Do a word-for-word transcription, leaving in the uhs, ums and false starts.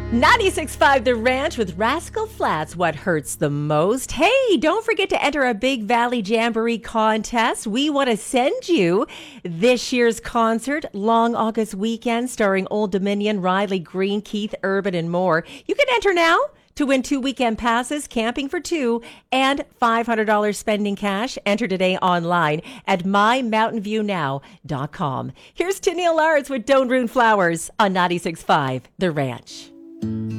ninety-six point five The Ranch with Rascal Flatts, what hurts the most. Hey, don't forget to enter our Big Valley Jamboree contest. We want to send you this year's concert, Long August Weekend, starring Old Dominion, Riley Green, Keith Urban, and more. You can enter now to win two weekend passes, camping for two, and five hundred dollars spending cash. Enter today online at my mountain view now dot com. Here's Tennille Arts with Don't Ruin Flowers on ninety-six point five The Ranch.